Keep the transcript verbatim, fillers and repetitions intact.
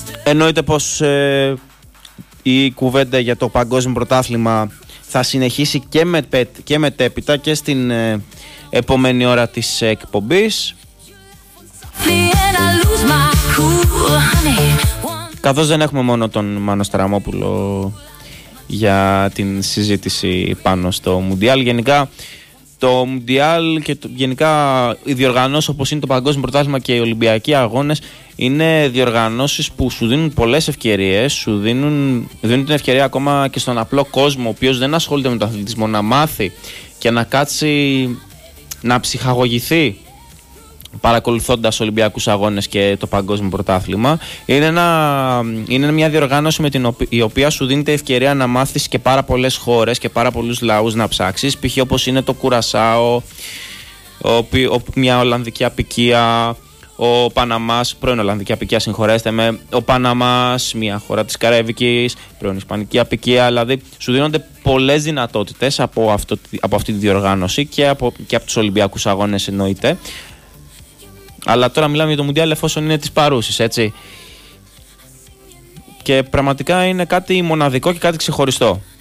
Εννοείται πως ε, η κουβέντα για το παγκόσμιο πρωτάθλημα θα συνεχίσει και, με, και μετέπειτα και στην ε, επόμενη ώρα της εκπομπής, καθώς δεν έχουμε μόνο τον Μάνο Σταραμόπουλο για την συζήτηση πάνω στο Μουντιάλ. Γενικά το Μουντιάλ και το, γενικά οι διοργανώσεις όπως είναι το Παγκόσμιο Πρωτάθλημα και οι Ολυμπιακοί Αγώνες είναι διοργανώσεις που σου δίνουν πολλές ευκαιρίες, σου δίνουν, δίνουν την ευκαιρία ακόμα και στον απλό κόσμο ο οποίος δεν ασχολείται με τον αθλητισμό να μάθει και να κάτσει να ψυχαγωγηθεί παρακολουθώντας Ολυμπιακούς Αγώνες και το Παγκόσμιο Πρωτάθλημα. Είναι, ένα, είναι μια διοργάνωση με την οποία, η οποία σου δίνει την ευκαιρία να μάθεις και πάρα πολλές χώρες και πάρα πολλούς λαούς να ψάξεις, π.χ. όπως είναι το Κουρασάο, ο, ο, μια Ολλανδική αποικία, ο Παναμάς, πρώην Ολλανδική αποικία, συγχωρέστε με, ο Παναμάς, μια χώρα της Καραϊβικής, πρώην Ισπανική αποικία. Δηλαδή σου δίνονται πολλές δυνατότητες από, αυτό, από αυτή τη διοργάνωση και από, και από τους Ολυμπιακούς Αγώνες εννοείται. Αλλά τώρα μιλάμε για το Μουντιάλ εφόσον είναι της παρούσης, έτσι. Και πραγματικά είναι κάτι μοναδικό και κάτι ξεχωριστό.